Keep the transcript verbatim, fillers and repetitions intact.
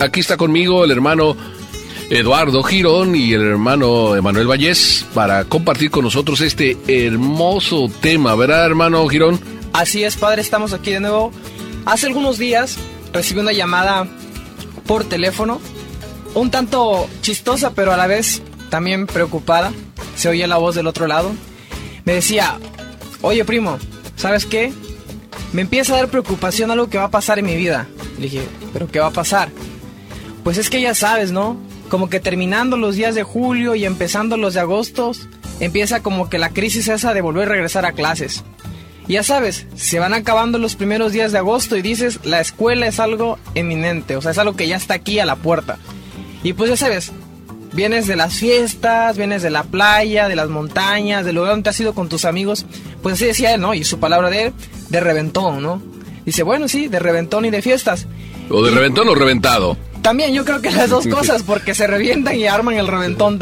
aquí está conmigo el hermano Eduardo Girón y el hermano Emanuel Vallés para compartir con nosotros este hermoso tema, ¿verdad, hermano Girón? Así es, padre, estamos aquí de nuevo. Hace algunos días recibí una llamada por teléfono, un tanto chistosa, pero a la vez también preocupada. Se oía la voz del otro lado. Me decía, oye primo, ¿sabes qué? Me empieza a dar preocupación algo que va a pasar en mi vida. Le dije, ¿pero qué va a pasar? Pues es que ya sabes, ¿no? Como que terminando los días de julio y empezando los de agosto, empieza como que la crisis esa de volver a regresar a clases. Y ya sabes, se van acabando los primeros días de agosto y dices, la escuela es algo eminente, o sea, es algo que ya está aquí a la puerta. Y pues ya sabes, vienes de las fiestas, vienes de la playa, de las montañas, del lugar donde te has ido con tus amigos, pues así decía él, ¿no? Y su palabra de él, de reventón, ¿no? Dice, bueno, sí, de reventón y de fiestas. ¿O de y, reventón o reventado? También yo creo que las dos cosas, porque se revientan y arman el reventón